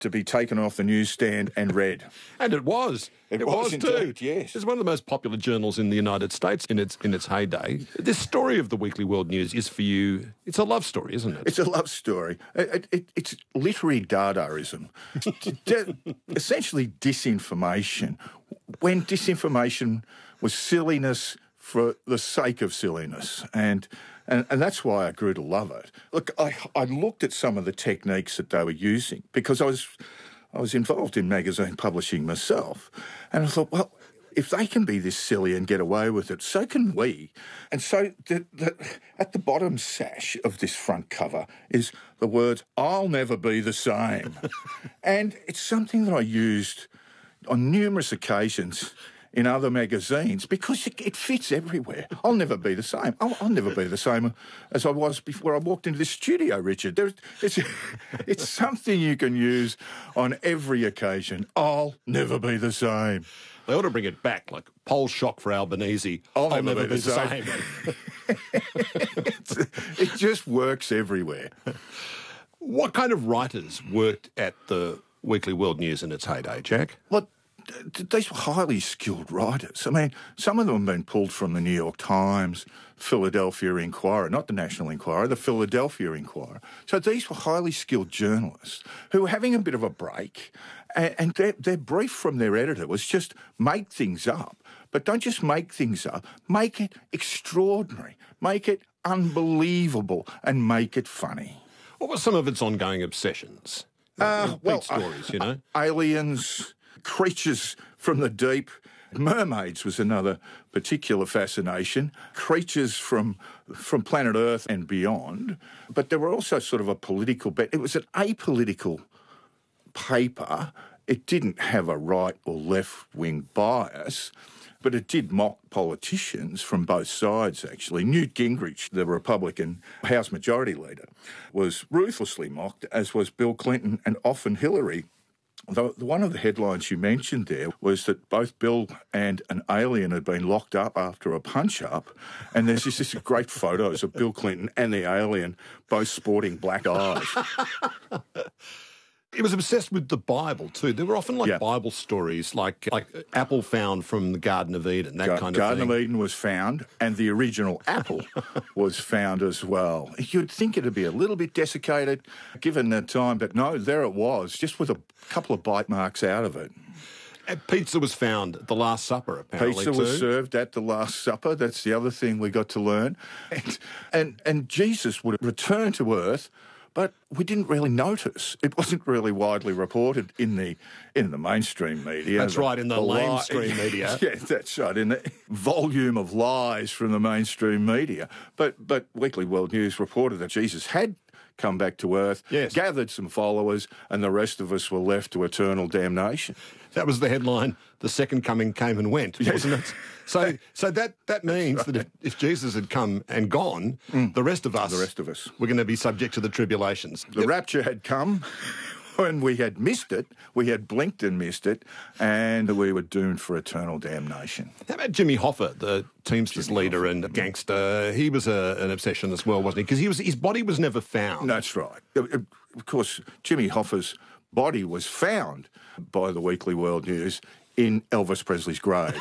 to be taken off the newsstand and read. And it was. It was indeed, too. yes. It's one of the most popular journals in the United States in its heyday. This story of the Weekly World News is for you, it's a love story, isn't it? It's a love story. It's literary Dadaism. Essentially disinformation. When disinformation was silliness for the sake of silliness. And that's why I grew to love it. Look, I looked at some of the techniques that they were using because I was involved in magazine publishing myself. And I thought, well, if they can be this silly and get away with it, so can we. And so at the bottom sash of this front cover is the words, "I'll never be the same." And it's something that I used on numerous occasions in other magazines because it fits everywhere. I'll never be the same. I'll never be the same as I was before I walked into this studio, Richard. It's something you can use on every occasion. I'll never be the same. They ought to bring it back, like Pole Shock for Albanese. I'll never be the same. It just works everywhere. What kind of writers worked at the Weekly World News in its heyday, Jack? Well, these were highly skilled writers. I mean, some of them have been pulled from the New York Times, Philadelphia Inquirer, not the National Enquirer, the Philadelphia Inquirer. So these were highly skilled journalists who were having a bit of a break, and their brief from their editor was just make things up. But don't just make things up, make it extraordinary, make it unbelievable, and make it funny. What were some of its ongoing obsessions? Big stories, you know? Aliens, creatures from the deep. Mermaids was another particular fascination. Creatures from planet Earth and beyond. But there were also sort of a political bet. It was an apolitical paper. It didn't have a right or left-wing bias, but it did mock politicians from both sides, actually. Newt Gingrich, the Republican House Majority Leader, was ruthlessly mocked, as was Bill Clinton and often Hillary. One of the headlines you mentioned there was that both Bill and an alien had been locked up after a punch-up, and there's this great photos of Bill Clinton and the alien both sporting black eyes. It was obsessed with the Bible too. There were often Bible stories, like apple found from the Garden of Eden, that kind of thing. Garden of Eden was found, and the original apple was found as well. You'd think it'd be a little bit desiccated given the time, but no, there it was, just with a couple of bite marks out of it. Pizza was found at the Last Supper, apparently. Pizza was served at the Last Supper. That's the other thing we got to learn. And Jesus would return to earth, but we didn't really notice. It wasn't really widely reported in the mainstream media. That's right, in the mainstream media. Yeah, that's right, in the volume of lies from the mainstream media. But Weekly World News reported that Jesus had come back to earth, gathered some followers, and the rest of us were left to eternal damnation. That was the headline. The second coming came and went, wasn't it? So that means that if Jesus had come and gone, the rest of us were going to be subject to the tribulations. The rapture had come. When we had missed it, we had blinked and missed it, and we were doomed for eternal damnation. How about Jimmy Hoffa, the Teamsters leader and gangster? He was an obsession as well, wasn't he? Because his body was never found. That's right. Of course, Jimmy Hoffa's body was found by the Weekly World News in Elvis Presley's grave.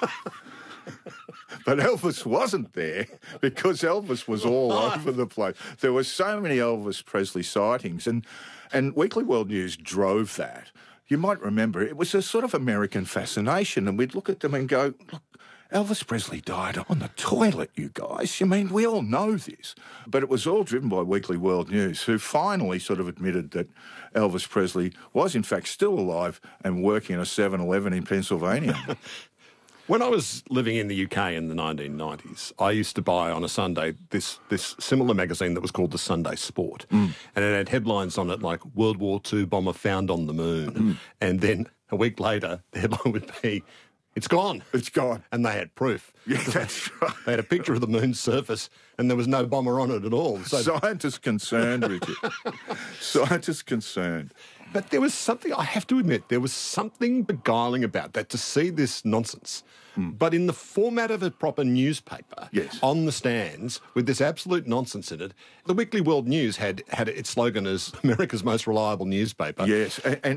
But Elvis wasn't there because Elvis was all over the place. There were so many Elvis Presley sightings, and Weekly World News drove that. You might remember it was a sort of American fascination, and we'd look at them and go, look, Elvis Presley died on the toilet, you guys. I mean, we all know this. But it was all driven by Weekly World News, who finally sort of admitted that Elvis Presley was, in fact, still alive and working at a 7-Eleven in Pennsylvania. When I was living in the UK in the 1990s, I used to buy on a Sunday this similar magazine that was called The Sunday Sport. And it had headlines on it like World War II bomber found on the moon. And then a week later, the headline would be, it's gone. It's gone. And they had proof. Yeah, that's right. They had a picture of the moon's surface and there was no bomber on it at all. So scientists concerned, Richard. Scientists concerned. But there was something, I have to admit, there was something beguiling about that, to see this nonsense. But in the format of a proper newspaper, Yes. on the stands, with this absolute nonsense in it. The Weekly World News had its slogan as America's most reliable newspaper. Yes,